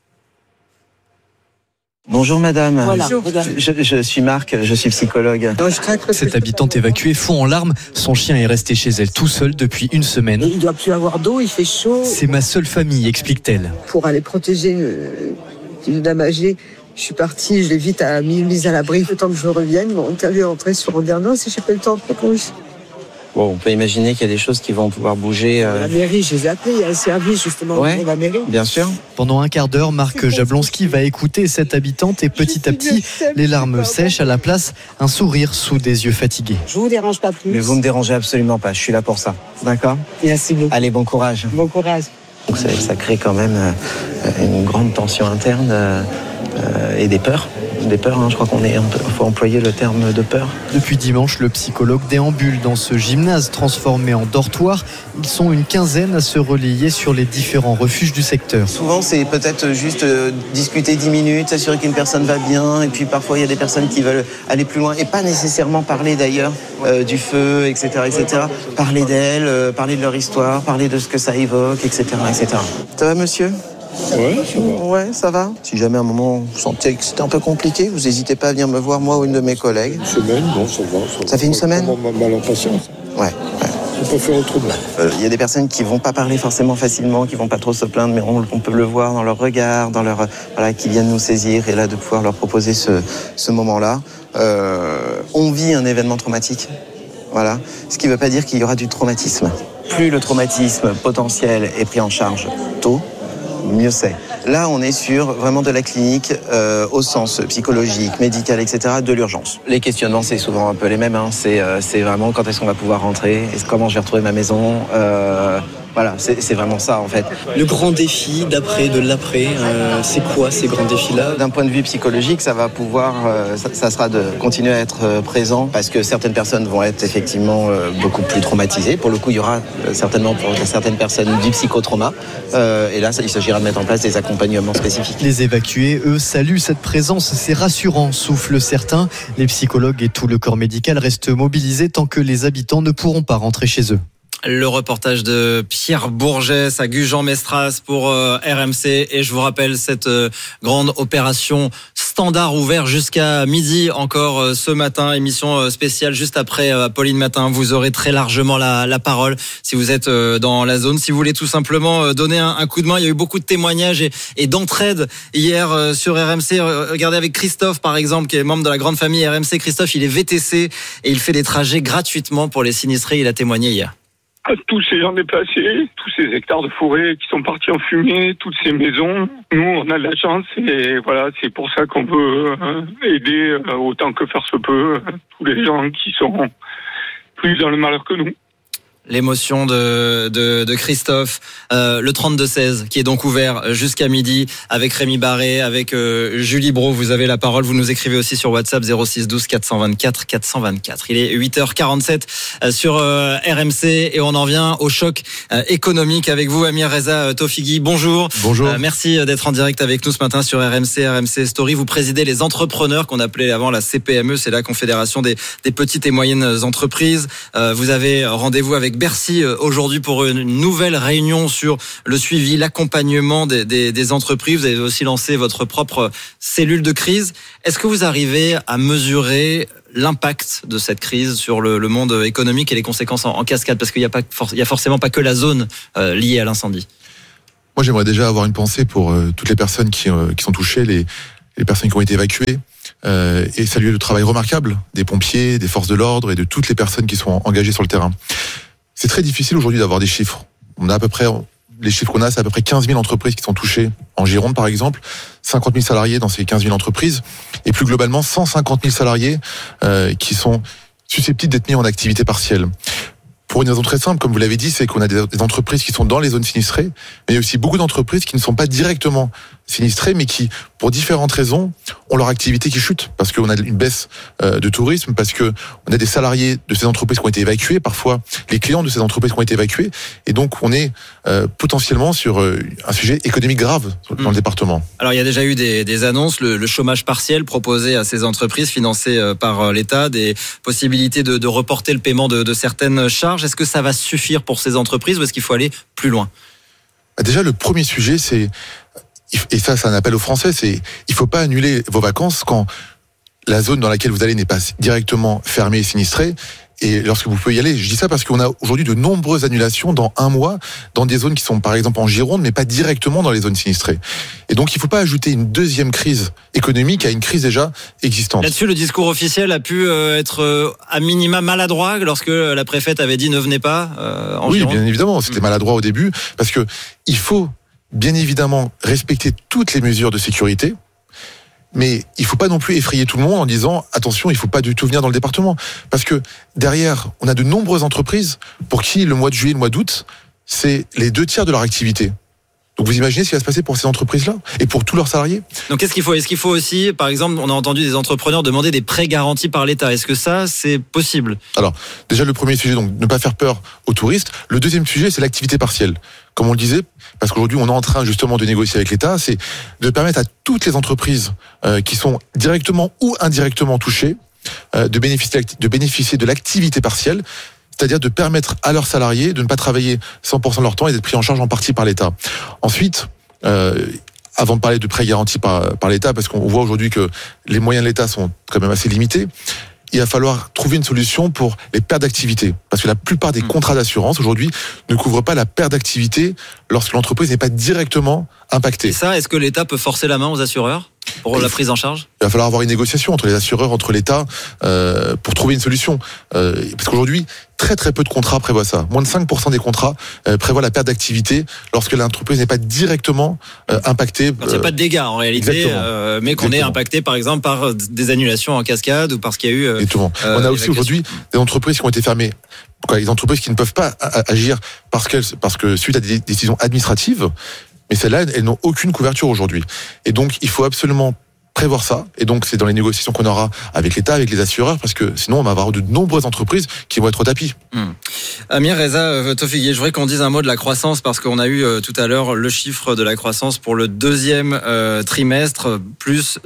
Bonjour madame, Voilà. je suis Marc, je suis psychologue. Cette habitante évacuée fond en larmes. Son chien est resté chez elle tout seul depuis une semaine. Il ne doit plus avoir d'eau, il fait chaud. C'est ma seule famille, explique-t-elle. Pour aller protéger une dame âgée, je suis partie, je l'ai vite mise à l'abri. Le temps que je revienne, on est allé entrer sur Andernos et j'ai pas eu le temps de répondre. Bon, on peut imaginer qu'il y a des choses qui vont pouvoir bouger. La mairie, je les ai appelés, il y a un service justement Ouais, pour la mairie. Bien sûr. Pendant un quart d'heure, Marc Jablonski va écouter cette habitante et petit à petit, les larmes sèchent, à la place, un sourire sous des yeux fatigués. Je vous dérange pas plus. Mais vous me dérangez absolument pas, je suis là pour ça. D'accord ? Merci beaucoup. Allez, bon courage. Bon courage. Donc ça crée quand même une grande tension interne et des peurs. Des peurs, je crois faut employer le terme de peur. Depuis dimanche, le psychologue déambule dans ce gymnase transformé en dortoir. Ils sont une quinzaine à se relayer sur les différents refuges du secteur. Souvent, c'est peut-être juste discuter 10 minutes, s'assurer qu'une personne va bien. Et puis parfois, il y a des personnes qui veulent aller plus loin et pas nécessairement parler d'ailleurs du feu, etc., etc. Parler d'elle, parler de leur histoire, parler de ce que ça évoque, etc., etc. Ça va, monsieur ? Ouais, ça va. Ouais, ça va. Si jamais à un moment vous sentez que c'était un peu compliqué, vous n'hésitez pas à venir me voir, moi ou une de mes collègues. Une semaine, bon, ça va. Ça fait une semaine ? Mal en patience. Ouais. On peut faire autrement. Il y a des personnes qui vont pas parler forcément facilement, qui vont pas trop se plaindre, mais on peut le voir dans leur regard, dans leur qui viennent nous saisir, et là de pouvoir leur proposer ce moment-là. On vit un événement traumatique. Voilà. Ce qui ne veut pas dire qu'il y aura du traumatisme. Plus le traumatisme potentiel est pris en charge tôt, mieux c'est. Là, on est sur vraiment de la clinique au sens psychologique, médical, etc., de l'urgence. Les questionnements, c'est souvent un peu les mêmes. C'est vraiment quand est-ce qu'on va pouvoir rentrer, comment je vais retrouver ma maison. Voilà, c'est vraiment ça en fait. Le grand défi de l'après, c'est quoi ces grands défis-là ? D'un point de vue psychologique, ça va pouvoir, ça sera de continuer à être présent parce que certaines personnes vont être effectivement beaucoup plus traumatisées. Pour le coup, il y aura certainement pour certaines personnes du psychotrauma. Et là, il s'agira de mettre en place des accompagnements spécifiques. Les évacués, eux, saluent cette présence. C'est rassurant, soufflent certains. Les psychologues et tout le corps médical restent mobilisés tant que les habitants ne pourront pas rentrer chez eux. Le reportage de Pierre Bourgès à Gujan-Mestras pour RMC. Et je vous rappelle cette grande opération Standard ouvert jusqu'à midi encore ce matin. Émission spéciale juste après Apolline Matin. Vous aurez très largement la parole si vous êtes dans la zone. Si vous voulez tout simplement donner un coup de main. Il y a eu beaucoup de témoignages et d'entraide hier sur RMC. Regardez avec Christophe par exemple, qui est membre de la grande famille RMC. Christophe, il est VTC et il fait des trajets gratuitement pour les sinistrés. Il a témoigné hier. À tous ces gens déplacés, tous ces hectares de forêt qui sont partis en fumée, toutes ces maisons. Nous, on a de la chance et voilà, c'est pour ça qu'on veut aider autant que faire se peut tous les gens qui sont plus dans le malheur que nous. l'émotion de Christophe, le 32-16 qui est donc ouvert jusqu'à midi avec Rémi Barré, avec Julie Brault. Vous avez la parole, vous nous écrivez aussi sur WhatsApp 06 12 424 424. Il est 8h47 sur RMC et on en vient au choc économique avec vous, Amir Reza Tofighi. Bonjour. Bonjour. Merci d'être en direct avec nous ce matin sur RMC Story. Vous présidez les entrepreneurs qu'on appelait avant la CPME, c'est la Confédération des petites et moyennes entreprises. Vous avez rendez-vous avec Bercy aujourd'hui pour une nouvelle réunion sur le suivi, l'accompagnement des entreprises. Vous avez aussi lancé votre propre cellule de crise. Est-ce que vous arrivez à mesurer l'impact de cette crise sur le monde économique et les conséquences en cascade? Parce qu'il n'y a forcément pas que la zone liée à l'incendie. Moi, j'aimerais déjà avoir une pensée pour toutes les personnes qui sont touchées, les personnes qui ont été évacuées, et saluer le travail remarquable des pompiers, des forces de l'ordre et de toutes les personnes qui sont engagées sur le terrain. C'est très difficile aujourd'hui d'avoir des chiffres. On a à peu près, les chiffres qu'on a, c'est à peu près 15 000 entreprises qui sont touchées en Gironde, par exemple, 50 000 salariés dans ces 15 000 entreprises, et plus globalement 150 000 salariés qui sont susceptibles d'être mis en activité partielle. Pour une raison très simple, comme vous l'avez dit, c'est qu'on a des entreprises qui sont dans les zones sinistrées, mais il y a aussi beaucoup d'entreprises qui ne sont pas directement sinistrées, mais qui, pour différentes raisons, ont leur activité qui chute, parce qu'on a une baisse de tourisme, parce que on a des salariés de ces entreprises qui ont été évacués, parfois les clients de ces entreprises qui ont été évacués, et donc on est potentiellement sur un sujet économique grave dans le département. Alors il y a déjà eu des annonces, le chômage partiel proposé à ces entreprises financées par l'État, des possibilités de reporter le paiement de certaines charges. Est-ce que ça va suffire pour ces entreprises ou est-ce qu'il faut aller plus loin? Déjà, le premier sujet, c'est, et ça c'est un appel aux Français, c'est il faut pas annuler vos vacances quand la zone dans laquelle vous allez n'est pas directement fermée et sinistrée. Et lorsque vous pouvez y aller, je dis ça parce qu'on a aujourd'hui de nombreuses annulations dans un mois, dans des zones qui sont par exemple en Gironde, mais pas directement dans les zones sinistrées. Et donc il ne faut pas ajouter une deuxième crise économique à une crise déjà existante. Là-dessus, le discours officiel a pu être à minima maladroit lorsque la préfète avait dit ne venez pas en Gironde. Oui, bien évidemment, c'était maladroit au début, parce que il faut bien évidemment respecter toutes les mesures de sécurité. Mais il ne faut pas non plus effrayer tout le monde en disant attention, il ne faut pas du tout venir dans le département. Parce que derrière, on a de nombreuses entreprises pour qui le mois de juillet, le mois d'août, c'est les 2/3 de leur activité. Donc vous imaginez ce qui va se passer pour ces entreprises-là et pour tous leurs salariés. Donc qu'est-ce qu'il faut? Est-ce qu'il faut aussi, par exemple, on a entendu des entrepreneurs demander des prêts garantis par l'État. Est-ce que ça, c'est possible? Alors, déjà le premier sujet, donc ne pas faire peur aux touristes. Le deuxième sujet, c'est l'activité partielle. Comme on le disait, parce qu'aujourd'hui on est en train justement de négocier avec l'État, c'est de permettre à toutes les entreprises qui sont directement ou indirectement touchées de bénéficier de l'activité partielle. C'est-à-dire de permettre à leurs salariés de ne pas travailler 100% de leur temps et d'être pris en charge en partie par l'État. Ensuite, avant de parler de prêts garantis par l'État, parce qu'on voit aujourd'hui que les moyens de l'État sont quand même assez limités, il va falloir trouver une solution pour les pertes d'activité. Parce que la plupart des contrats d'assurance aujourd'hui ne couvrent pas la perte d'activité lorsque l'entreprise n'est pas directement impactée. Et ça, est-ce que l'État peut forcer la main aux assureurs pour la prise en charge? Il va falloir avoir une négociation entre les assureurs, entre l'État, pour trouver une solution. Parce qu'aujourd'hui, très très peu de contrats prévoient ça. Moins de 5% des contrats prévoient la perte d'activité lorsque l'entreprise n'est pas directement impactée. Quand il n'y a pas de dégâts en réalité, mais qu'on est impacté par exemple par des annulations en cascade ou parce qu'il y a eu... Exactement. On a aussi aujourd'hui des entreprises qui ont été fermées. Des entreprises qui ne peuvent pas agir parce que suite à des décisions administratives, mais celles-là, elles n'ont aucune couverture aujourd'hui. Et donc, il faut absolument prévoir ça. Et donc, c'est dans les négociations qu'on aura avec l'État, avec les assureurs, parce que sinon, on va avoir de nombreuses entreprises qui vont être au tapis. Amir Reza Tofighi, je voudrais qu'on dise un mot de la croissance, parce qu'on a eu tout à l'heure le chiffre de la croissance pour le deuxième trimestre, plus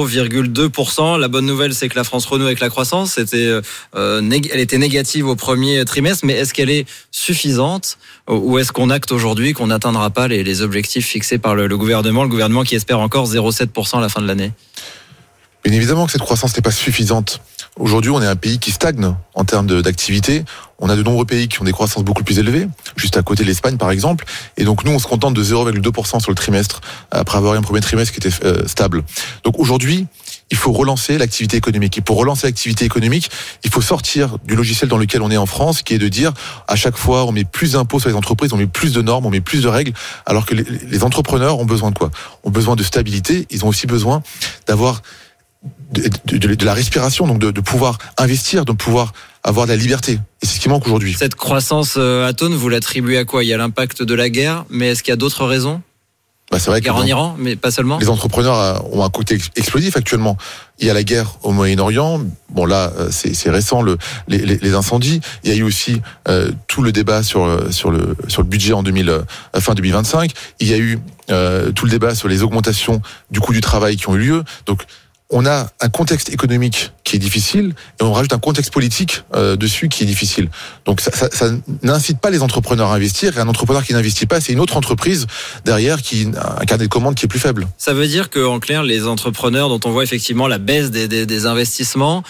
0,2%. La bonne nouvelle, c'est que la France renoue avec la croissance. Elle était négative au premier trimestre, mais est-ce qu'elle est suffisante ou est-ce qu'on acte aujourd'hui qu'on n'atteindra pas les objectifs fixés par le gouvernement qui espère encore 0,7% à la fin de l'année? Bien évidemment que cette croissance n'est pas suffisante. Aujourd'hui, on est un pays qui stagne en termes d'activité. On a de nombreux pays qui ont des croissances beaucoup plus élevées, juste à côté de l'Espagne par exemple. Et donc nous, on se contente de 0,2% sur le trimestre, après avoir eu un premier trimestre qui était stable. Donc aujourd'hui, il faut relancer l'activité économique. Et pour relancer l'activité économique, il faut sortir du logiciel dans lequel on est en France, qui est de dire à chaque fois on met plus d'impôts sur les entreprises, on met plus de normes, on met plus de règles, alors que les entrepreneurs ont besoin de quoi? Ont besoin de stabilité. Ils ont aussi besoin d'avoir de la respiration, donc de pouvoir investir, de pouvoir avoir de la liberté. Et c'est ce qui manque aujourd'hui. Cette croissance atone, vous l'attribuez à quoi? Il y a l'impact de la guerre, mais est-ce qu'il y a d'autres raisons? C'est vrai guerre en Iran, mais pas seulement. Les entrepreneurs ont un côté explosif actuellement. Il y a la guerre au Moyen-Orient. Bon là, c'est récent les incendies. Il y a eu aussi tout le débat sur le budget en fin 2025. Il y a eu tout le débat sur les augmentations du coût du travail qui ont eu lieu. Donc on a un contexte économique qui est difficile et on rajoute un contexte politique dessus qui est difficile. Donc ça n'incite pas les entrepreneurs à investir, et un entrepreneur qui n'investit pas, c'est une autre entreprise derrière qui a un carnet de commandes qui est plus faible. Ça veut dire qu'en clair, les entrepreneurs dont on voit effectivement la baisse des investissements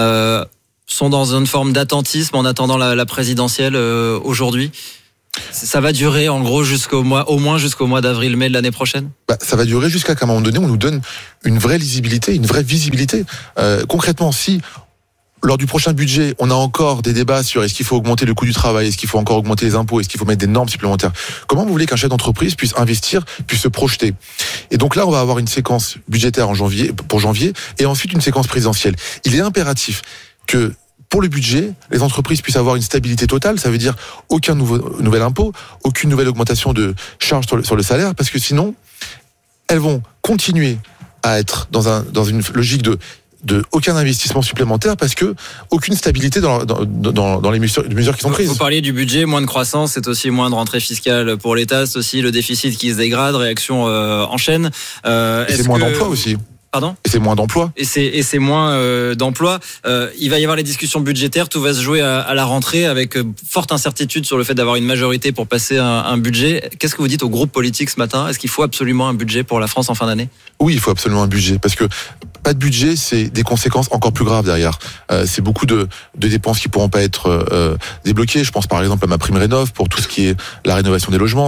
sont dans une forme d'attentisme en attendant la présidentielle aujourd'hui. Ça va durer en gros au moins jusqu'au mois d'avril-mai de l'année prochaine? Ça va durer jusqu'à qu'à un moment donné on nous donne une vraie lisibilité, une vraie visibilité. Concrètement, si lors du prochain budget on a encore des débats sur est-ce qu'il faut augmenter le coût du travail, est-ce qu'il faut encore augmenter les impôts, est-ce qu'il faut mettre des normes supplémentaires, comment vous voulez qu'un chef d'entreprise puisse investir, puisse se projeter? Et donc là on va avoir une séquence budgétaire pour janvier et ensuite une séquence présidentielle. Il est impératif que pour le budget, les entreprises puissent avoir une stabilité totale. Ça veut dire aucun nouvel impôt, aucune nouvelle augmentation de charges sur le salaire, parce que sinon, elles vont continuer à être dans une logique de aucun investissement supplémentaire, parce que aucune stabilité dans les mesures qui sont prises. Vous parliez du budget, moins de croissance, c'est aussi moins de rentrée fiscale pour l'État, c'est aussi le déficit qui se dégrade, réaction en chaîne. Et c'est moins d'emplois aussi. Pardon ? Et c'est moins d'emplois. Et c'est moins d'emplois. Il va y avoir les discussions budgétaires. Tout va se jouer à la rentrée avec forte incertitude sur le fait d'avoir une majorité pour passer un budget. Qu'est-ce que vous dites au groupe politique ce matin ? Est-ce qu'il faut absolument un budget pour la France en fin d'année ? Oui, il faut absolument un budget. Parce que pas de budget, c'est des conséquences encore plus graves derrière. C'est beaucoup de dépenses qui pourront pas être débloquées. Je pense par exemple à ma prime rénov pour tout ce qui est la rénovation des logements.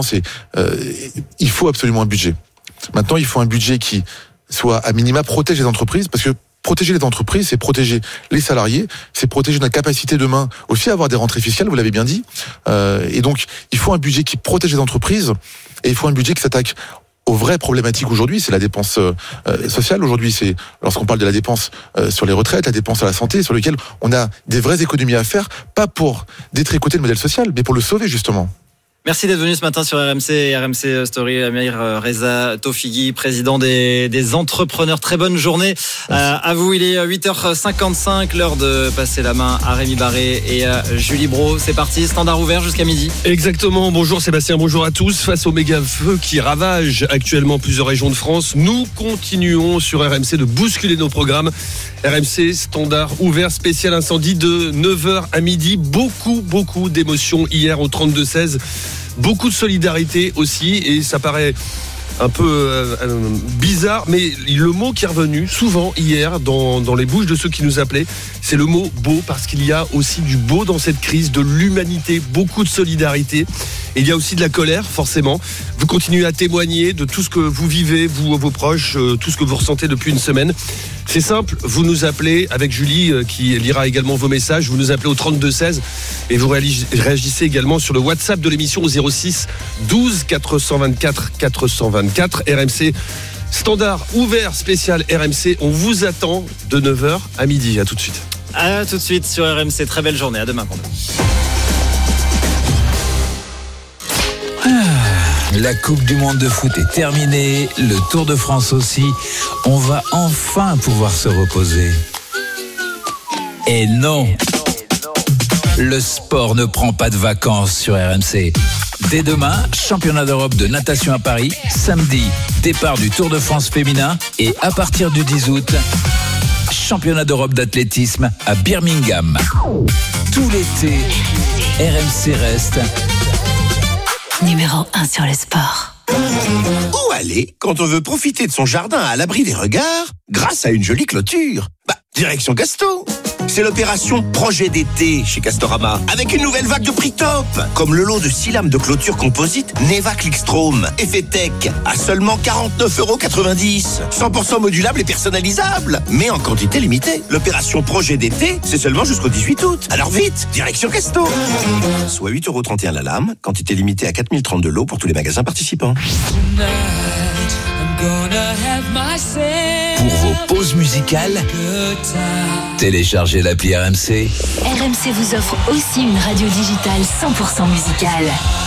Il faut absolument un budget. Maintenant, il faut un budget qui soit à minima protège les entreprises, parce que protéger les entreprises, c'est protéger les salariés, c'est protéger notre capacité demain aussi à avoir des rentrées fiscales, vous l'avez bien dit. Et donc, il faut un budget qui protège les entreprises, et il faut un budget qui s'attaque aux vraies problématiques aujourd'hui. C'est la dépense sociale aujourd'hui, c'est lorsqu'on parle de la dépense sur les retraites, la dépense à la santé, sur lequel on a des vraies économies à faire, pas pour détricoter le modèle social, mais pour le sauver justement. Merci d'être venu ce matin sur RMC Story. Amir Reza Tofighi, président des entrepreneurs. Très bonne journée à vous. Il est 8h55, l'heure de passer la main à Rémi Barré et à Julie Brault. C'est parti, standard ouvert jusqu'à midi. Exactement. Bonjour Sébastien, bonjour à tous. Face au méga feu qui ravage actuellement plusieurs régions de France, nous continuons sur RMC de bousculer nos programmes. RMC standard ouvert spécial incendie de 9h à midi. Beaucoup d'émotions hier au 32-16. Beaucoup de solidarité aussi, et ça paraît un peu bizarre, mais le mot qui est revenu souvent hier dans les bouches de ceux qui nous appelaient, c'est le mot beau, parce qu'il y a aussi du beau dans cette crise, de l'humanité, beaucoup de solidarité. Et il y a aussi de la colère, forcément. Vous continuez à témoigner de tout ce que vous vivez, vous, vos proches, tout ce que vous ressentez depuis une semaine. C'est simple, vous nous appelez avec Julie qui lira également vos messages, vous nous appelez au 32-16 et vous réagissez également sur le WhatsApp de l'émission au 06 12 424 424. RMC standard ouvert spécial RMC, on vous attend de 9h à midi. À tout de suite. À tout de suite sur RMC, très belle journée, à demain pour nous. La Coupe du Monde de foot est terminée, le Tour de France aussi. On va enfin pouvoir se reposer. Et non, le sport ne prend pas de vacances sur RMC. Dès demain, championnat d'Europe de natation à Paris. Samedi, départ du Tour de France féminin. Et à partir du 10 août, championnat d'Europe d'athlétisme à Birmingham. Tout l'été, RMC reste numéro 1 sur le sport. Où aller quand on veut profiter de son jardin à l'abri des regards grâce à une jolie clôture? Direction Casto. C'est l'opération Projet d'été chez Castorama, avec une nouvelle vague de prix top, comme le lot de 6 lames de clôture composite Neva Clickstrom Effet Tech à seulement 49,90 €. 100% modulable et personnalisable, mais en quantité limitée. L'opération Projet d'été, c'est seulement jusqu'au 18 août. Alors vite, direction Casto. Soit 8,31 € la lame, quantité limitée à 4030 de lots pour tous les magasins participants. Pour vos pauses musicales, téléchargez l'appli RMC. RMC vous offre aussi une radio digitale 100% musicale.